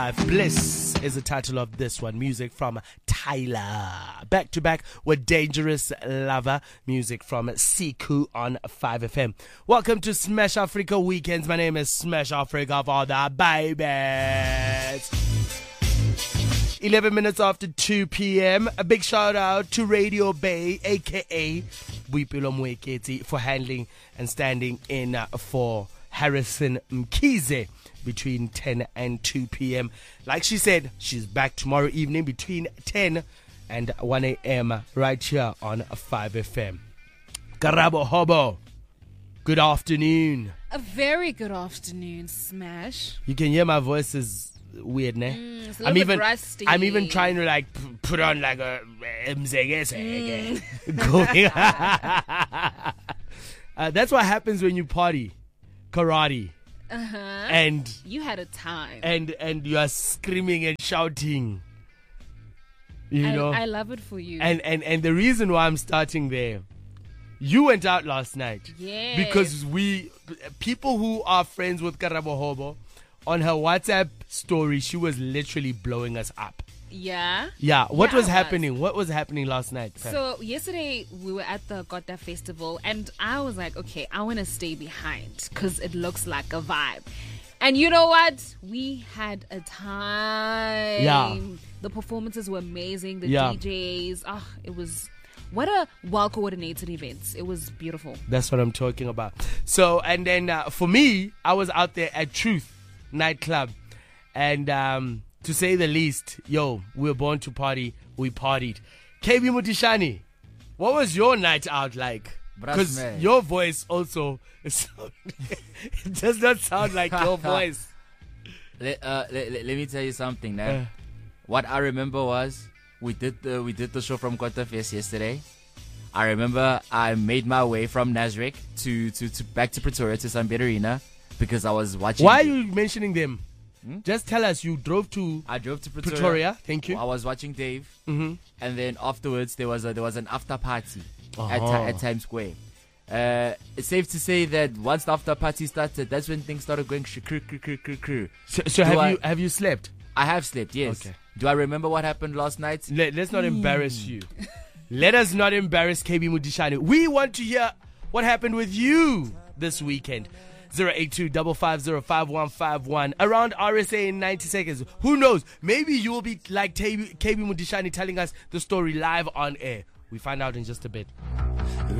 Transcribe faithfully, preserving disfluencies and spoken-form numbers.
Bliss is the title of this one. Music from Tyler. Back to back with Dangerous Lover. Music from Siku on five F M. Welcome to Smash Africa Weekends. My name is Smash Africa for the babies. eleven minutes after two p.m. A big shout out to Radio Bay, aka Boipelo Mweketi, for handling and standing in uh, for Harrison Mkize between ten and two p.m. Like she said, she's back tomorrow evening between ten and one a.m. right here on five F M. Karabo Hobo, good afternoon. A very good afternoon, Smash. You can hear my voice is weird, ne? Mm, it's a I'm little even bit rusty. I'm even trying to like p- put on like a mzege going. uh, that's what happens when you party, karate. Uh-huh. And you had a time. And and you are screaming and shouting. You I, know? I love it for you. And, and and the reason why I'm starting there, you went out last night. Yeah. Because we, people who are friends with Karabo Hobo, on her WhatsApp story, she was literally blowing us up. Yeah. Yeah. What yeah, was I happening? Was. What was happening last night? Pam? So yesterday we were at the Gota Festival, and I was like, okay, I want to stay behind because it looks like a vibe. And you know what? We had a time. Yeah. The performances were amazing. The yeah. D Js. Oh, it was what a well-coordinated event. It was beautiful. That's what I'm talking about. So, and then uh, for me, I was out there at Truth Nightclub, and um, to say the least, yo, we were born to party. We partied. K B Mutishani, what was your night out like? Because your voice also is it does not sound like your voice. Let, uh, let, let, let me tell you something. Nah. Uh, what I remember was we did the we did the show from Gota Fest yesterday. I remember I made my way from Nasrec to, to, to back to Pretoria to San Arena because I was watching. Why are you mentioning them? Hmm? Just tell us you drove to. I drove to Pretoria. Pretoria. Thank you. I was watching Dave, mm-hmm. and then afterwards there was a, there was an after party uh-huh. at, at Times Square. Uh, it's safe to say that once the after party started, that's when things started going shakru, cru, cru, cru, cru. So, so have I, you have you slept? I have slept. Yes. Okay. Do I remember what happened last night? Let, let's not mm. embarrass you. Let us not embarrass K B Mutishani. We want to hear what happened with you this weekend. zero eight two five five zero five one five one. Around R S A in ninety seconds. Who knows? Maybe you will be like K B Mutishani telling us the story live on air. We find out in just a bit.